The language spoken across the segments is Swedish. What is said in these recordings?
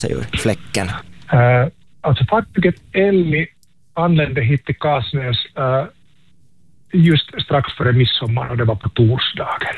sig ur fläcken? Alltså fartyget Elli anlände hit till Kasnäs just strax före midsommar och det var på torsdagen.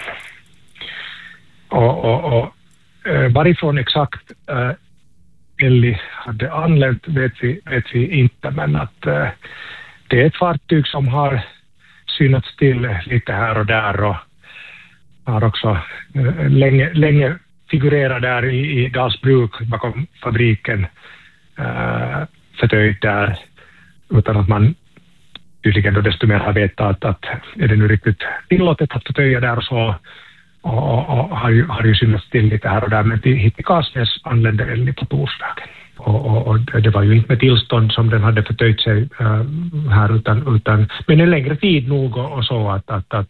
Och varifrån exakt Elli hade anlänt vet vi inte, men att det är ett fartyg som har synats till lite här och där och har också länge figurerat där i Dalsbruk bakom fabriken, förtöjt där utan att man tydligen då desto mer har vetat att är det nu riktigt tillåtet att förtöja där och så och har ju synats till lite här och där, men hit till Kasnäs anlände Elli på torsdagen. Och det var ju inte med tillstånd som den hade förtöjt sig här utan men en längre tid nog och så att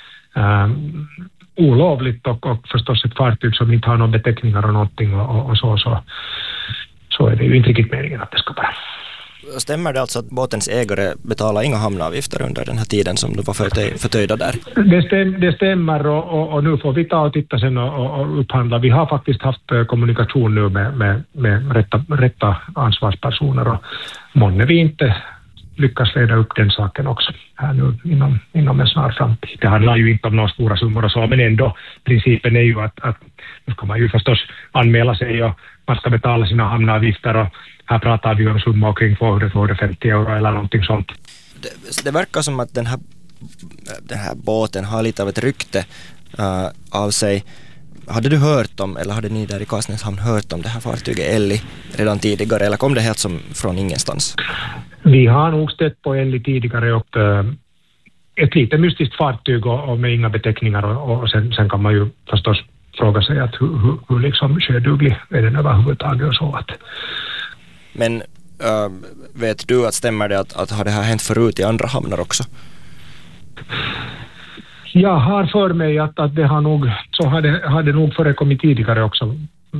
olovligt och förstås ett fartyg som inte har några beteckningar och någonting och så är det ju inte riktigt meningen att det ska vara. Stämmer det alltså att båtens ägare betalar inga hamnavgifter under den här tiden som du var förtöjda där? Det stämmer och nu får vi ta och titta sen och upphandla. Vi har faktiskt haft kommunikation nu med rätta ansvarspersoner och månne vi inte lyckas leda upp den saken också här nu inom en snar framtid. Det handlar ju inte om några stora summor och så, men ändå principen är ju att nu ska man ju förstås anmäla sig och man ska betala sina hamnavgifter och här pratar vi om summor kring 250 euro eller någonting sånt. Det verkar som att den här båten har lite av ett rykte av sig. Hade du hört om, eller hade ni där i Kasnäshamn hört om det här fartyget Elli redan tidigare, eller kom det helt som från ingenstans? Vi har nog stött på Elli tidigare och ett lite mystiskt fartyg och med inga beteckningar och sen kan man ju förstås fråga sig att hur liksom sjöduglig är den överhuvudtaget och så att. Men vet du att stämmer det att har det här hänt förut i andra hamnar också? Jag har för mig att det har nog så hade nog förekommit tidigare också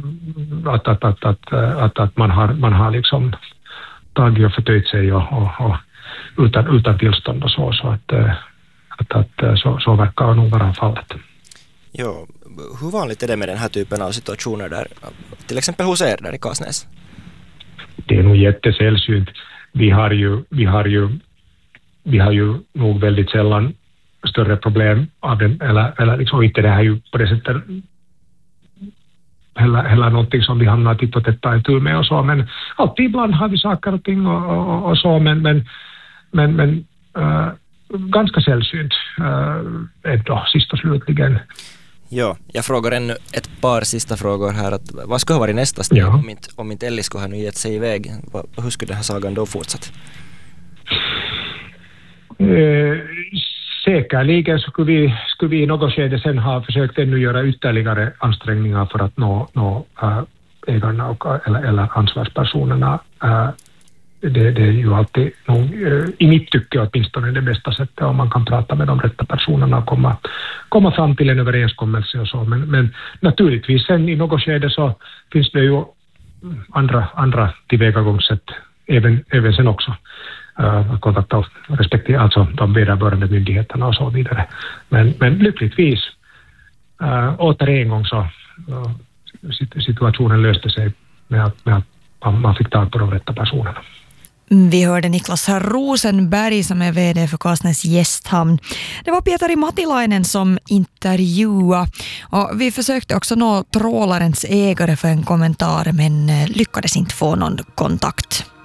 att man har liksom tagit och förtöjt sig och utan tillstånd och så att så verkar nog vara fallet. Jo, hur vanligt är det med den här typen av situationer där, till exempel hos er där i Kasnäs? Det är nog jättesällsynt. Vi har ju nog väldigt sällan större problem av den, eller liksom inte det här ju på det sättet heller någonting som vi hamnar titt och tätt i tur med och så, men alltid ibland har vi saker och ting och så, men ganska sällsynt ändå sist och slutligen. Ja, jag frågar ännu ett par sista frågor här. Vad skulle ha varit nästa steg om inte Elli skulle ha nu gett sig iväg? Hur skulle den här sagan då fortsatt? Säkerligen skulle vi i något skede sen ha försökt ännu göra ytterligare ansträngningar för att nå ägarna eller ansvarspersonerna. Det är ju alltid nog, i mitt tycke åtminstone det bästa sättet om man kan prata med de rätta personerna och komma fram till en överenskommelse och så. Men naturligtvis sen i något skede så finns det ju andra tillvägagångssätt även sen också. Kontakta respektive alltså de vederbörande myndigheterna och så vidare. Men lyckligtvis åter en gång så situationen löste sig med att man fick tag på de rätta personerna. Vi hörde Niklas Rosenberg som är vd för Kasnäs gästhamn. Det var Pietari Matilainen som intervjuade och vi försökte också nå trålarens ägare för en kommentar men lyckades inte få någon kontakt.